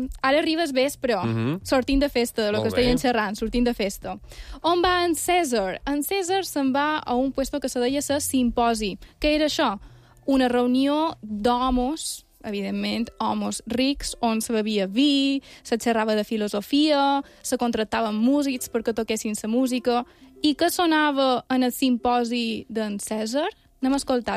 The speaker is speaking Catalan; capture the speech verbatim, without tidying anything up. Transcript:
ara arribes vespre, uh -huh. sortint de festa, de lo que estaven xerrant, sortint de festa. On va en Cèsar? En Cèsar se'n va a un puesto que se deia ser simposi. Què era això? Una reunió d'homos, evidentment, homes rics, on se bevia vi, se xerrava de filosofia, se contractaven músics perquè toquessin la música. I què sonava en el simposi d'en Cèsar? Anem a escoltar.